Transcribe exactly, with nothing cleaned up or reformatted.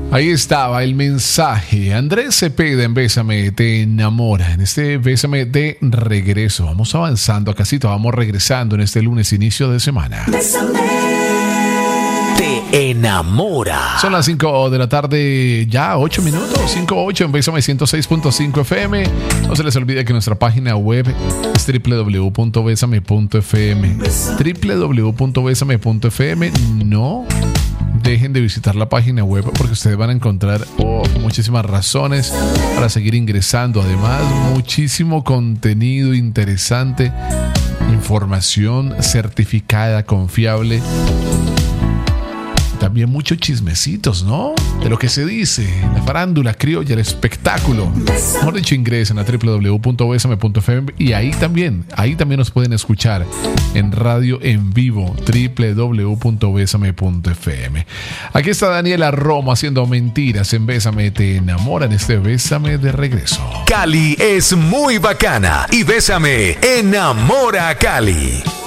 Ahí estaba el mensaje. Andrés Cepeda en Bésame te enamora. En este Bésame de regreso. Vamos avanzando a casita, vamos regresando en este lunes, inicio de semana. Bésame. Te enamora. Son las cinco de la tarde, ya ocho minutos, cinco ocho en Bésame ciento seis punto cinco F M. No se les olvide que nuestra página web es doble u doble u doble u punto besame punto f m. doble u doble u doble u punto besame punto f m. No dejen de visitar la página web porque ustedes van a encontrar oh, muchísimas razones para seguir ingresando. Además, muchísimo contenido interesante, información certificada, confiable. También muchos chismecitos, ¿no? De lo que se dice, la farándula criolla, el espectáculo. Mejor dicho, ingresen a doble u doble u doble u punto besame punto f m y ahí también, ahí también nos pueden escuchar en radio en vivo, doble u doble u doble u punto besame punto f m. Aquí está Daniela Romo haciendo mentiras en Bésame te enamora, en este Bésame de regreso. Cali es muy bacana y Bésame enamora a Cali.